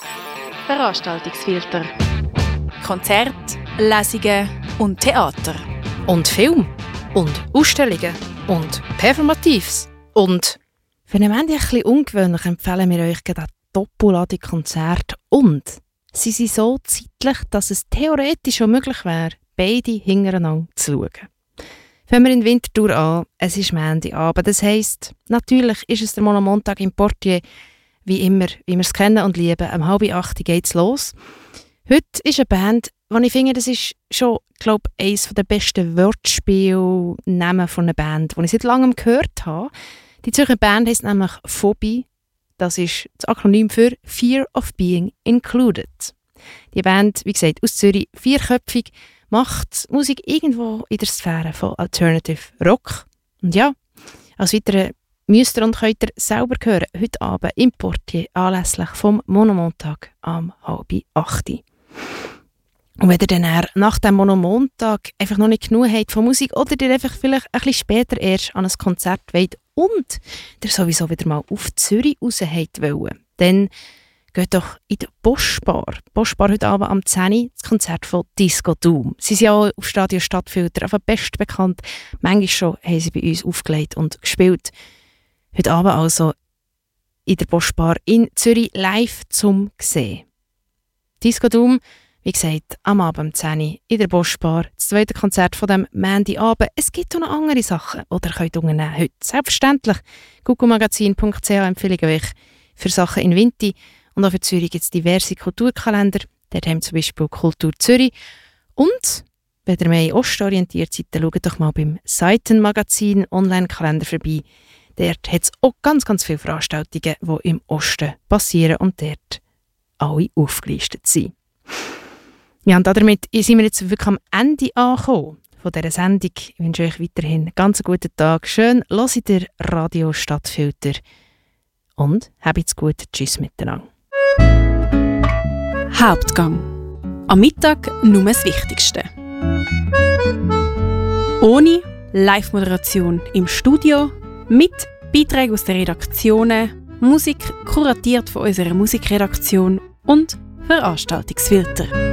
Veranstaltungsfilter. Konzerte, Lesungen und Theater. Und Film. Und Ausstellungen. Und Performatives. Und für einen Moment ein bisschen ungewöhnlich empfehlen wir euch eine Doppelladung Konzerte. Und sie sind so zeitlich, dass es theoretisch auch möglich wäre, beide hintereinander zu schauen. Fangen wir in Winterthur an. Es ist Montagabend. Das heisst, natürlich ist es der Montag im Portier, wie immer, wie wir es kennen und lieben. Um 7:30 geht es los. Heute ist eine Band, die ich finde, das ist schon, glaube ich, eines der besten Wortspielnamen von einer Band, die ich seit langem gehört habe. Die Zürcher Band heisst nämlich Phobie. Das ist das Akronym für Fear of Being Included. Die Band, wie gesagt, aus Zürich, 4köpfig, macht Musik irgendwo in der Sphäre von Alternative Rock. Und ja, als weiterer müsst ihr und könnt ihr selber hören, heute Abend im Portier anlässlich vom Monomontag am 7:30. Und wenn ihr dann nach dem Monomontag einfach noch nicht genug habt von Musik oder ihr einfach vielleicht ein bisschen später erst an ein Konzert wollt und ihr sowieso wieder mal auf Zürich raus wollt, dann geht doch in die Boschbar. Boschbar heute Abend am 10 Uhr, das Konzert von Disco Doom. Sie sind ja auch auf Stadion Stadtfilter, einfach best bekannt. Manchmal schon haben sie bei uns aufgelegt und gespielt. Heute Abend also in der Boschbar in Zürich live zum sehen. Disco Doom, wie gesagt, am Abend um 10 Uhr in der Boschbar, das zweite Konzert von dem Montagabend. Es gibt auch noch andere Sachen, die ihr könnt unternehmen heute. Selbstverständlich, googlemagasin.ch empfehle ich euch für Sachen in Winti. Und auch für Zürich gibt es diverse Kulturkalender. Dort haben wir zum Beispiel Kultur Zürich. Und wenn ihr mehr ostorientiert seid, dann schaut doch mal beim Seitenmagazin Online-Kalender vorbei. Dort hat es auch ganz, ganz viele Veranstaltungen, die im Osten passieren und dort alle aufgelistet sind. Ja, und damit sind wir jetzt wirklich am Ende angekommen von dieser Sendung. Ich wünsche euch weiterhin einen ganz guten Tag. Schön, hört ihr Radio Stadtfilter. Und habt's gut. Tschüss miteinander. Hauptgang. Am Mittag nur das Wichtigste. Ohne Live-Moderation im Studio, mit Beiträgen aus den Redaktionen, Musik kuratiert von unserer Musikredaktion und Veranstaltungsfilter.